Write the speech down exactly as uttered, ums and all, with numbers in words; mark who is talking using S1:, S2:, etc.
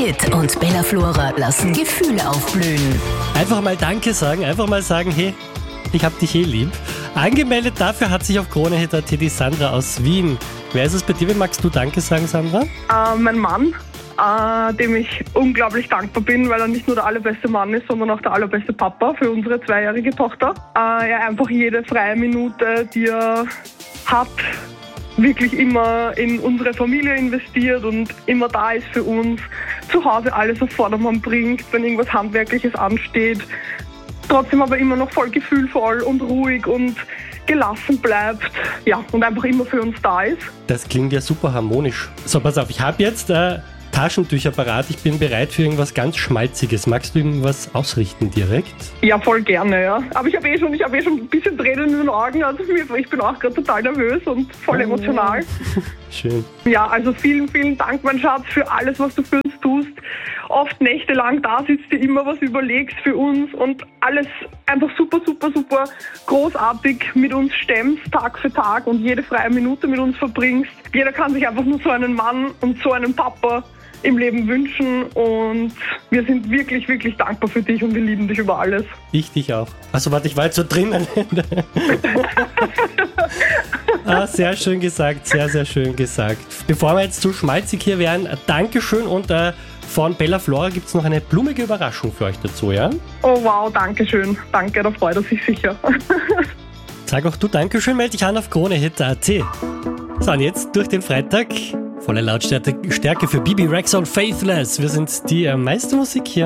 S1: Hit und Bella Flora lassen Gefühle aufblühen.
S2: Einfach mal Danke sagen, einfach mal sagen, hey, ich hab dich eh lieb. Angemeldet dafür hat sich auf Krone Hit Punkt at die Sandra aus Wien. Wer ist es bei dir? Wie magst du Danke sagen, Sandra?
S3: Äh, mein Mann, äh, dem ich unglaublich dankbar bin, weil er nicht nur der allerbeste Mann ist, sondern auch der allerbeste Papa für unsere zweijährige Tochter. Äh, er einfach jede freie Minute, die er hat, wirklich immer in unsere Familie investiert und immer da ist für uns, zu Hause alles auf Vordermann bringt, wenn irgendwas Handwerkliches ansteht, trotzdem aber immer noch voll gefühlvoll und ruhig und gelassen bleibt, ja, und einfach immer für uns da ist.
S2: Das klingt ja super harmonisch. So, pass auf, ich habe jetzt äh, Taschentücher parat, ich bin bereit für irgendwas ganz Schmalziges. Magst du irgendwas ausrichten direkt?
S3: Ja, voll gerne, ja. Aber ich habe eh schon, ich habe eh schon ein bisschen Tränen in den Augen, also ich bin auch gerade total nervös und voll emotional.
S2: Schön.
S3: Ja, also vielen, vielen Dank, mein Schatz, für alles, was du für uns tust. Oft nächtelang da sitzt, dir immer was überlegst für uns und alles einfach super, super, super großartig mit uns stemmst, Tag für Tag und jede freie Minute mit uns verbringst. Jeder kann sich einfach nur so einen Mann und so einen Papa im Leben wünschen und wir sind wirklich, wirklich dankbar für dich und wir lieben dich über alles.
S2: Ich dich auch. Also warte, ich war jetzt so drinnen. Ah, sehr schön gesagt, sehr, sehr schön gesagt. Bevor wir jetzt zu schmalzig hier wären, Dankeschön und äh, von Bella Flora gibt es noch eine blumige Überraschung für euch dazu, ja?
S3: Oh wow, danke schön. Danke, da freut er sich sicher.
S2: Sag auch du Dankeschön, melde dich an auf Krone Hit Punkt at. So, und jetzt durch den Freitag. Volle Lautstärke Stärke für Bibi Rexa und Faithless. Wir sind die äh, meiste Musik hier.